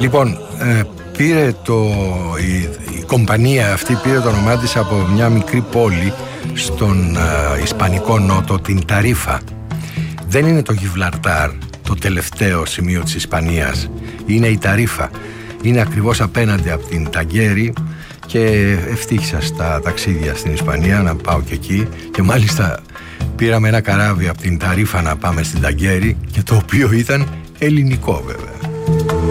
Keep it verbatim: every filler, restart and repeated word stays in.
Λοιπόν, ε, πήρε το, η, η κομπανία αυτή πήρε το όνομά της από μια μικρή πόλη στον ε, Ισπανικό Νότο, την Ταρίφα. Δεν είναι το Γιβλαλτάρ το τελευταίο σημείο της Ισπανίας, είναι η Ταρίφα. Είναι ακριβώς απέναντι από την Ταγκέρι και ευτύχησα στα ταξίδια στην Ισπανία να πάω και εκεί, και μάλιστα πήραμε ένα καράβι από την Ταρίφα να πάμε στην Ταγκέρι, και το οποίο ήταν ελληνικό βέβαια.